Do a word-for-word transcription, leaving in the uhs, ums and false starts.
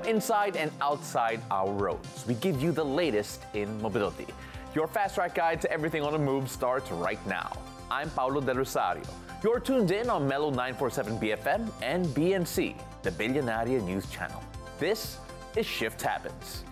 From inside and outside our roads, we give you the latest in mobility. Your Fast Track Guide to everything on the move starts right now. I'm Paulo Del Rosario. You're tuned in on Mellow nine forty-seven B F M and B N C, the Billionaire News Channel. This is Shift Happens.